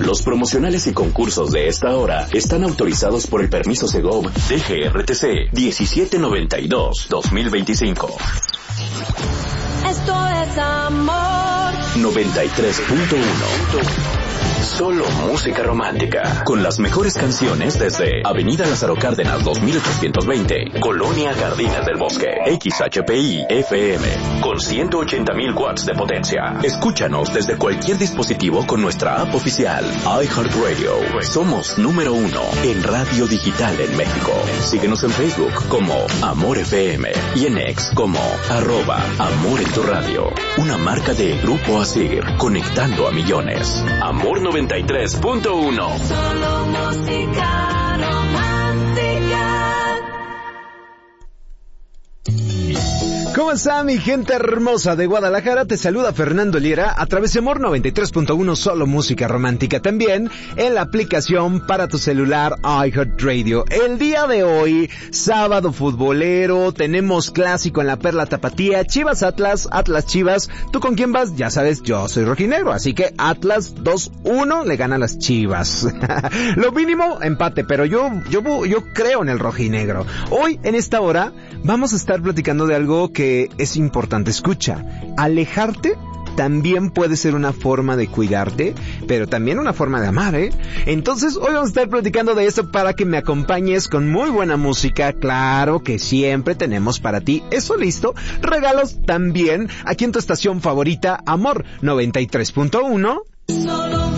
Los promocionales y concursos de esta hora están autorizados por el permiso Segov DGRTC 1792-2025. Esto es amor. 93.1. Solo música romántica. Con las mejores canciones desde Avenida Lázaro Cárdenas 2820, Colonia Jardines del Bosque. XHPI FM con 180,000 watts de potencia. Escúchanos desde cualquier dispositivo con nuestra app oficial iHeartRadio. Somos número 1 en radio digital en México. Síguenos en Facebook como Amor FM y en X como @Amor en tu radio. Una marca de Grupo Asir, conectando a millones. Amor 93.1. Solo música romántica. ¿Cómo está mi gente hermosa de Guadalajara? Te saluda Fernando Liera a través de Amor 93.1, solo música romántica. También en la aplicación para tu celular iHeartRadio. El día de hoy, sábado futbolero, tenemos clásico en la Perla Tapatía, Chivas Atlas, Atlas Chivas. ¿Tú con quién vas? Ya sabes, yo soy rojinegro, así que Atlas 2-1 le gana a las Chivas. Lo mínimo, empate, pero yo creo en el rojinegro. Hoy, en esta hora, vamos a estar platicando de algo que es importante. Escucha, alejarte también puede ser una forma de cuidarte, pero también una forma de amar, ¿eh? Entonces, hoy vamos a estar platicando de eso para que me acompañes con muy buena música. Claro que siempre tenemos para ti eso listo. Regalos también aquí en tu estación favorita, Amor 93.1.